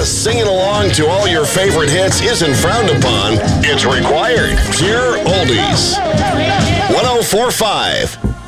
Just singing along to all your favorite hits isn't frowned upon. It's required. Pure Oldies. 104.5